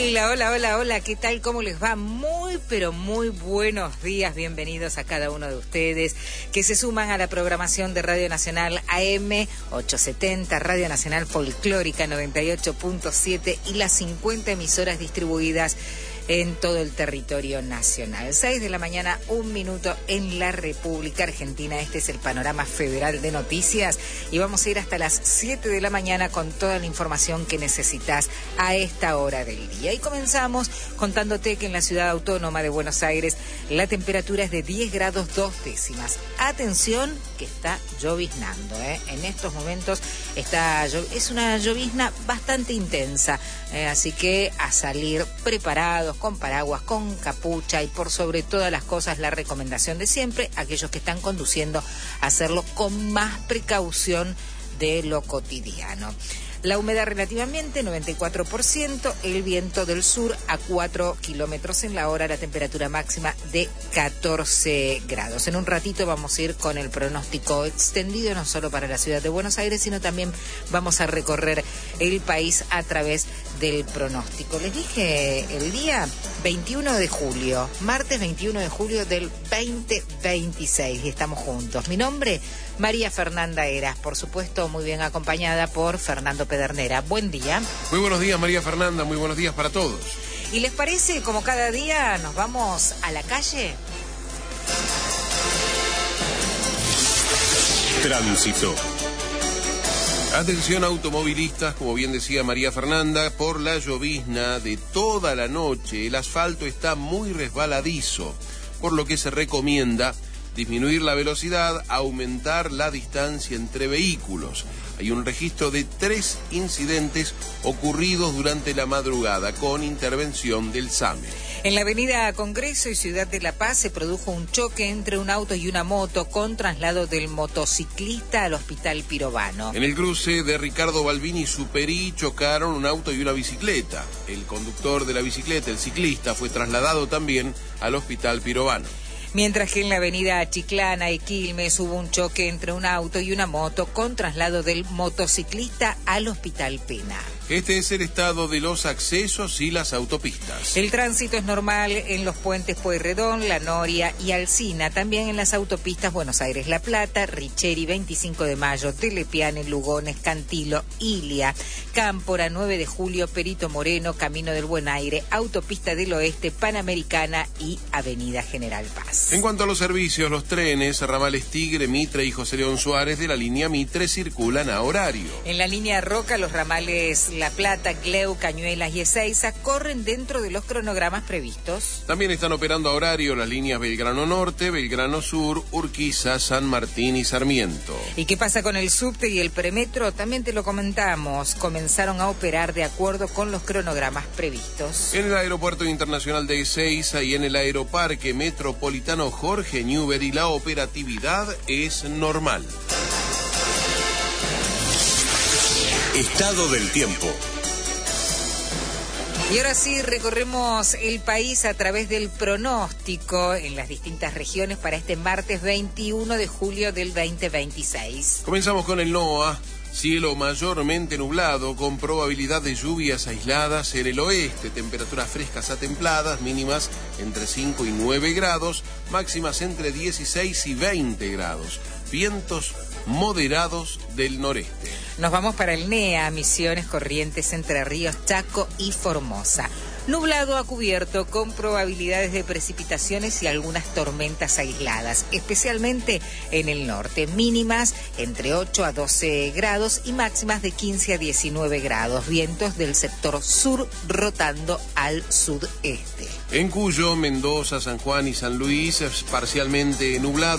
Hola, hola, hola, hola, ¿qué tal? ¿Cómo les va? Muy, pero muy buenos días. Bienvenidos a cada uno de ustedes que se suman a la programación de Radio Nacional AM 870, Radio Nacional Folclórica 98.7 y las 50 emisoras distribuidas en todo el territorio nacional. 6 de la mañana, 1 minuto en la República Argentina. Este es el panorama federal de noticias y vamos a ir hasta las 7 de la mañana con toda la información que necesitas a esta hora del día. Y comenzamos contándote que en la ciudad autónoma de Buenos Aires la temperatura es de 10 grados 2 décimas. Atención que está lloviznando, En estos momentos es una llovizna bastante intensa, así que a salir preparados, con paraguas, con capucha y por sobre todas las cosas la recomendación de siempre, aquellos que están conduciendo, hacerlo con más precaución de lo cotidiano. La humedad relativamente 94%, el viento del sur a 4 kilómetros en la hora, la temperatura máxima de 14 grados. En un ratito vamos a ir con el pronóstico extendido, no solo para la ciudad de Buenos Aires, sino también vamos a recorrer el país a través del pronóstico. Les dije el día 21 de julio, martes 21 de julio del 2026, y estamos juntos. Mi nombre, María Fernanda Heras, por supuesto muy bien acompañada por Fernando Pedernera. Buen día. Muy buenos días, María Fernanda, muy buenos días para todos. ¿Y les parece, como cada día, nos vamos a la calle? Tránsito. Atención automovilistas, como bien decía María Fernanda, por la llovizna de toda la noche, el asfalto está muy resbaladizo, por lo que se recomienda disminuir la velocidad, aumentar la distancia entre vehículos. Hay un registro de 3 incidentes ocurridos durante la madrugada con intervención del SAME. En la avenida Congreso y Ciudad de La Paz se produjo un choque entre un auto y una moto con traslado del motociclista al Hospital Pirovano. En el cruce de Ricardo Balbini y Superí chocaron un auto y una bicicleta. El conductor de la bicicleta, el ciclista, fue trasladado también al Hospital Pirovano. Mientras que en la avenida Chiclana y Quilmes hubo un choque entre un auto y una moto con traslado del motociclista al Hospital Pena. Este es el estado de los accesos y las autopistas. El tránsito es normal en los puentes Pueyrredón, La Noria y Alsina, también en las autopistas Buenos Aires-La Plata, Richeri, 25 de Mayo, Telepiane, Lugones, Cantilo, Ilia, Cámpora, 9 de Julio, Perito Moreno, Camino del Buen Aire, Autopista del Oeste, Panamericana y Avenida General Paz. En cuanto a los servicios, los trenes, ramales Tigre, Mitre y José León Suárez de la línea Mitre circulan a horario. En la línea Roca, los ramales La Plata, Cleu, Cañuelas y Ezeiza corren dentro de los cronogramas previstos. También están operando a horario las líneas Belgrano Norte, Belgrano Sur, Urquiza, San Martín y Sarmiento. ¿Y qué pasa con el subte y el premetro? También te lo comentamos. Comenzaron a operar de acuerdo con los cronogramas previstos. En el Aeropuerto Internacional de Ezeiza y en el Aeroparque Metropolitano Jorge Newbery la operatividad es normal. Estado del tiempo. Y ahora sí, recorremos el país a través del pronóstico en las distintas regiones para este martes 21 de julio del 2026. Comenzamos con el NOA. Cielo mayormente nublado, con probabilidad de lluvias aisladas en el oeste, temperaturas frescas a templadas, mínimas entre 5 y 9 grados, máximas entre 16 y 20 grados, vientos moderados del noreste. Nos vamos para el NEA, Misiones, Corrientes, Entre Ríos, Chaco y Formosa. Nublado a cubierto con probabilidades de precipitaciones y algunas tormentas aisladas, especialmente en el norte. Mínimas entre 8 a 12 grados y máximas de 15 a 19 grados. Vientos del sector sur rotando al sudeste. En Cuyo, Mendoza, San Juan y San Luis, parcialmente nublado.